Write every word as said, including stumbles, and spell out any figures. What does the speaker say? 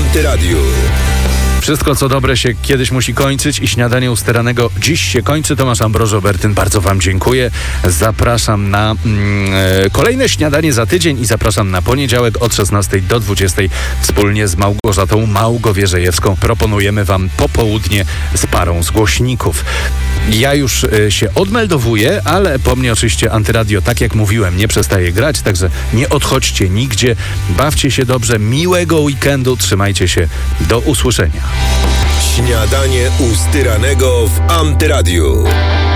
Antyradiu. Wszystko, co dobre, się kiedyś musi kończyć i śniadanie u Styranego dziś się kończy. Tomasz Ambrożo-Bertyn, bardzo wam dziękuję. Zapraszam na mm, e, kolejne śniadanie za tydzień i zapraszam na poniedziałek od szesnastej do dwudziestej wspólnie z Małgorzatą Małgowierzejewską. Proponujemy wam popołudnie z parą z głośników. Ja już e, się odmeldowuję, ale po mnie oczywiście Antyradio, tak jak mówiłem, nie przestaje grać, także nie odchodźcie nigdzie. Bawcie się dobrze, miłego weekendu, trzymajcie się, do usłyszenia. Śniadanie u Styranego w Antyradiu.